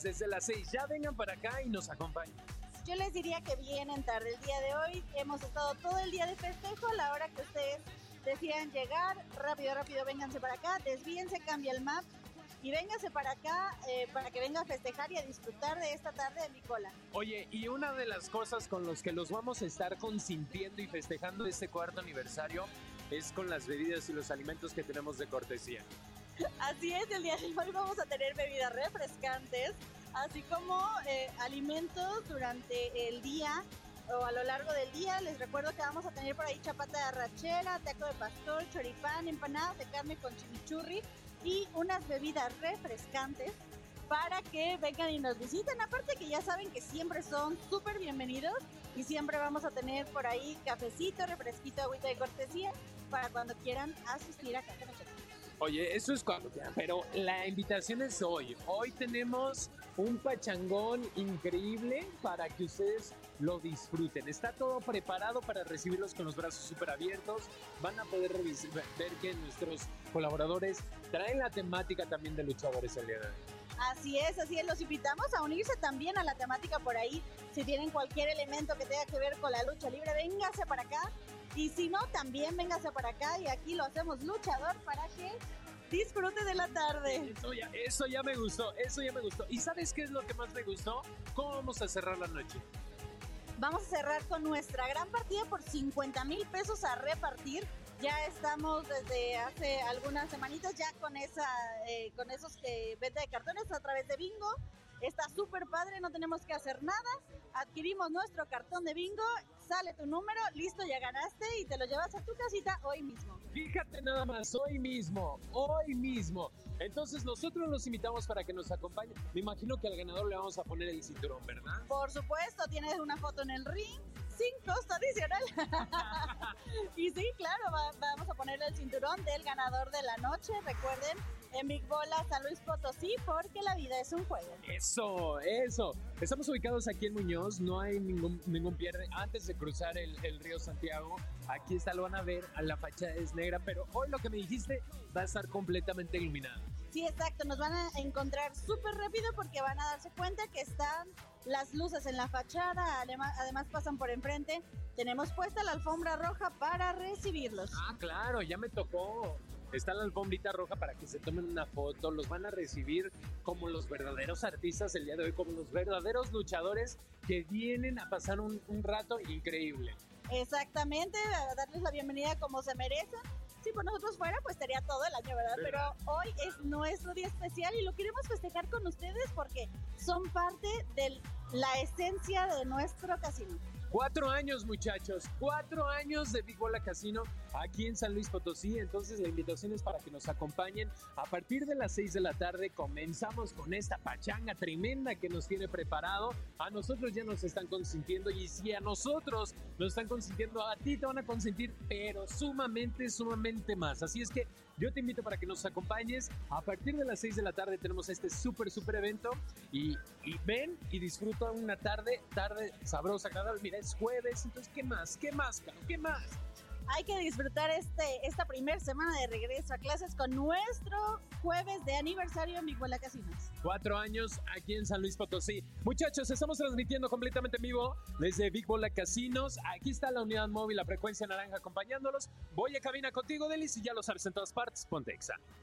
desde las 6. Ya vengan para acá y nos acompañen. Yo les diría que vienen tarde. El día de hoy hemos estado todo el día de festejo. A la hora que ustedes decidan llegar, rápido, vénganse para acá, desvíense, cambia el map y vénganse para acá para que vengan a festejar y a disfrutar de esta tarde de Bicola. Oye, y una de las cosas con los que los vamos a estar consintiendo y festejando este cuarto aniversario es con las bebidas y los alimentos que tenemos de cortesía. Así es, el día de hoy vamos a tener bebidas refrescantes, así como alimentos durante el día o a lo largo del día. Les recuerdo que vamos a tener por ahí chapata de arrachera, taco de pastor, choripán, empanadas de carne con chimichurri y unas bebidas refrescantes para que vengan y nos visiten. Aparte que ya saben que siempre son súper bienvenidos y siempre vamos a tener por ahí cafecito, refresquito, agüita de cortesía para cuando quieran asistir acá con nosotros. Oye, eso es cuando quieran, pero la invitación es hoy. Hoy tenemos un pachangón increíble para que ustedes lo disfruten. Está todo preparado para recibirlos con los brazos súper abiertos. Van a poder ver que nuestros colaboradores traen la temática también de luchadores el día de hoy. Así es, los invitamos a unirse también a la temática por ahí. Si tienen cualquier elemento que tenga que ver con la lucha libre, véngase para acá. Y si no, también véngase para acá y aquí lo hacemos luchador para que disfrute de la tarde. Eso ya me gustó. ¿Y sabes qué es lo que más me gustó? ¿Cómo vamos a cerrar la noche? Vamos a cerrar con nuestra gran partida por 50,000 pesos a repartir. Ya estamos desde hace algunas semanitas ya con esos venta de cartones a través de Bingo. Está súper padre, no tenemos que hacer nada. Adquirimos nuestro cartón de bingo, sale tu número, listo, ya ganaste y te lo llevas a tu casita hoy mismo. Fíjate nada más, hoy mismo. Entonces nosotros los invitamos para que nos acompañen. Me imagino que al ganador le vamos a poner el cinturón, ¿verdad? Por supuesto, tienes una foto en el ring, sin costo adicional. Y sí, claro, vamos a ponerle el cinturón del ganador de la noche. Recuerden, en Big Bola, San Luis Potosí, porque la vida es un juego. Eso. Estamos ubicados aquí en Muñoz, no hay ningún pierde. Antes de cruzar el río Santiago, aquí está, lo van a ver, la fachada es negra, pero hoy lo que me dijiste va a estar completamente iluminado. Sí, exacto, nos van a encontrar súper rápido porque van a darse cuenta que están las luces en la fachada, además pasan por enfrente. Tenemos puesta la alfombra roja para recibirlos. Ah, claro, ya me tocó. Está la alfombrita roja para que se tomen una foto. Los van a recibir como los verdaderos artistas el día de hoy, como los verdaderos luchadores que vienen a pasar un rato increíble. Exactamente, a darles la bienvenida como se merecen. Si por nosotros fuera, pues sería todo el año, ¿verdad? Pero hoy es nuestro día especial y lo queremos festejar con ustedes porque son parte de la esencia de nuestro casino. 4 años, muchachos, 4 años de Big Bola Casino aquí en San Luis Potosí. Entonces la invitación es para que nos acompañen. A partir de las 6 de la tarde comenzamos con esta pachanga tremenda que nos tiene preparado. A nosotros ya nos están consintiendo y si a nosotros nos están consintiendo, a ti te van a consentir, pero sumamente más. Así es que yo te invito para que nos acompañes. A partir de las 6 de la tarde tenemos este súper evento y ven y disfruta una tarde sabrosa, agradable. Mira, es jueves, entonces ¿qué más, Caro? ¿Qué más? Hay que disfrutar esta primera semana de regreso a clases con nuestro jueves de aniversario en Big Bola Casinos. 4 años aquí en San Luis Potosí. Muchachos, estamos transmitiendo completamente en vivo desde Big Bola Casinos. Aquí está la unidad móvil, la frecuencia naranja acompañándolos. Voy a cabina contigo, Delis, y ya lo sabes en todas partes. Ponte Exa.